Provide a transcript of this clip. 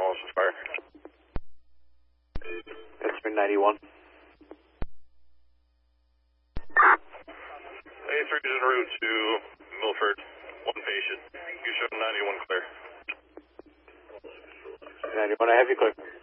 Austin Fire. That's been 91. A3 is en route to Milford. One patient. You show 91 clear. 91, I have you clear.